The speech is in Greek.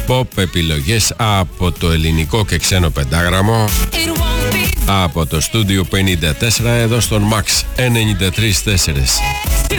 Pop επιλογές από το ελληνικό και ξένο πεντάγραμμο, από το στούντιο 54 εδώ στον Max 93.4.